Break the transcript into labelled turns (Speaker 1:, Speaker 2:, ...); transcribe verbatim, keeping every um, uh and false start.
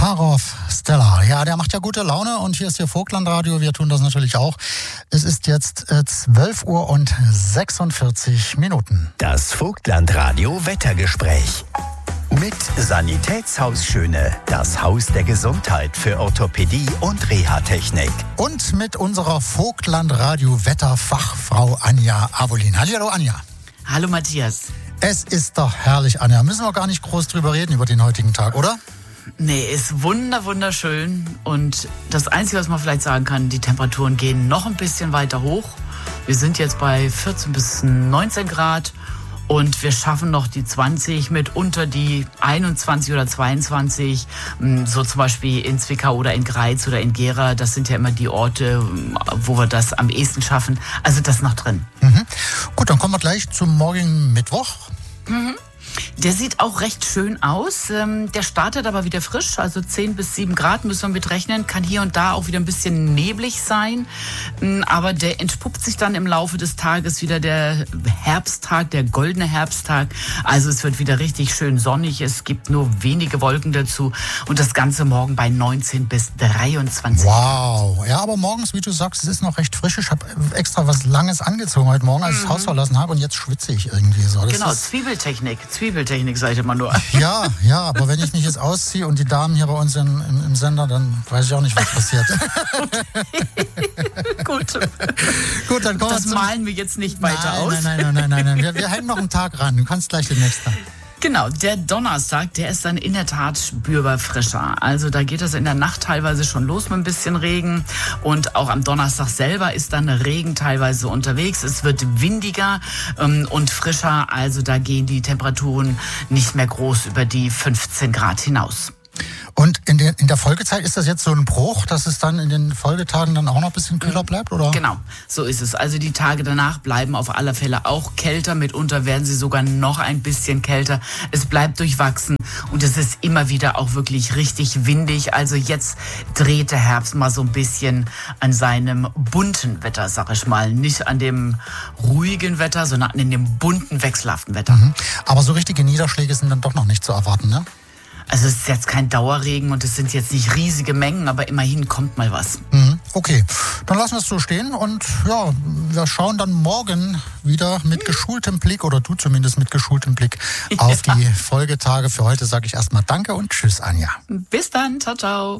Speaker 1: Kasparov Stellar. Ja, der macht ja gute Laune und hier ist Ihr Vogtlandradio. Wir tun das natürlich auch. Es ist jetzt äh, zwölf Uhr und sechsundvierzig Minuten.
Speaker 2: Das Vogtlandradio Wettergespräch. Mit Sanitätshaus Schöne, das Haus der Gesundheit für Orthopädie und Reha-Technik.
Speaker 1: Und mit unserer Vogtlandradio Wetterfachfrau Anja Avolin. Hallo Anja.
Speaker 3: Hallo Matthias.
Speaker 1: Es ist doch herrlich, Anja. Müssen wir gar nicht groß drüber reden über den heutigen Tag, oder?
Speaker 3: Nee, ist wunder, wunderschön. Und das Einzige, was man vielleicht sagen kann, die Temperaturen gehen noch ein bisschen weiter hoch. Wir sind jetzt bei vierzehn bis neunzehn Grad. Und wir schaffen noch die zwanzig, mitunter die einundzwanzig oder zweiundzwanzig, so zum Beispiel in Zwickau oder in Greiz oder in Gera. Das sind ja immer die Orte, wo wir das am ehesten schaffen. Also das ist noch drin.
Speaker 1: Mhm. Gut, dann kommen wir gleich zum morgigen Mittwoch.
Speaker 3: Mhm. Der sieht auch recht schön aus. Der startet aber wieder frisch, also zehn bis sieben Grad müssen wir mit rechnen. Kann hier und da auch wieder ein bisschen neblig sein. Aber der entpuppt sich dann im Laufe des Tages wieder der Herbsttag, der goldene Herbsttag. Also es wird wieder richtig schön sonnig. Es gibt nur wenige Wolken dazu. Und das Ganze morgen bei neunzehn bis dreiundzwanzig.
Speaker 1: Wow. Ja, aber morgens, wie du sagst, es ist noch recht frisch. Ich habe extra was Langes angezogen heute Morgen, als ich das Haus verlassen habe. Und jetzt schwitze ich irgendwie so. Das
Speaker 3: genau,
Speaker 1: ist
Speaker 3: Zwiebeltechnik. Zwiebeltechnik, sage ich immer nur.
Speaker 1: Ja, ja, aber wenn ich mich jetzt ausziehe und die Damen hier bei uns in, im, im Sender, dann weiß ich auch nicht, was passiert.
Speaker 3: Gut.
Speaker 1: Gut, dann kommen
Speaker 3: das
Speaker 1: wir zum...
Speaker 3: malen wir jetzt nicht weiter
Speaker 1: nein,
Speaker 3: aus.
Speaker 1: Nein, nein, nein, nein, nein, nein. Wir, wir hängen noch einen Tag ran. Du kannst gleich den nächsten.
Speaker 3: Genau, der Donnerstag, der ist dann in der Tat spürbar frischer. Also da geht es in der Nacht teilweise schon los mit ein bisschen Regen. Und auch am Donnerstag selber ist dann Regen teilweise unterwegs. Es wird windiger ähm, und frischer. Also da gehen die Temperaturen nicht mehr groß über die fünfzehn Grad hinaus.
Speaker 1: Und in der, in der Folgezeit ist das jetzt so ein Bruch, dass es dann in den Folgetagen dann auch noch ein bisschen kühler bleibt, oder?
Speaker 3: Genau, so ist es. Also die Tage danach bleiben auf alle Fälle auch kälter. Mitunter werden sie sogar noch ein bisschen kälter. Es bleibt durchwachsen und es ist immer wieder auch wirklich richtig windig. Also jetzt dreht der Herbst mal so ein bisschen an seinem bunten Wetter, sag ich mal. Nicht an dem ruhigen Wetter, sondern an dem bunten, wechselhaften Wetter.
Speaker 1: Mhm. Aber so richtige Niederschläge sind dann doch noch nicht zu erwarten, ne?
Speaker 3: Also es ist jetzt kein Dauerregen und es sind jetzt nicht riesige Mengen, aber immerhin kommt mal was.
Speaker 1: Mhm, okay, dann lassen wir es so stehen und ja, wir schauen dann morgen wieder mit geschultem Blick, oder du zumindest mit geschultem Blick, auf ja. die Folgetage. Für heute sage ich erstmal Danke und Tschüss, Anja.
Speaker 3: Bis dann, ciao, ciao.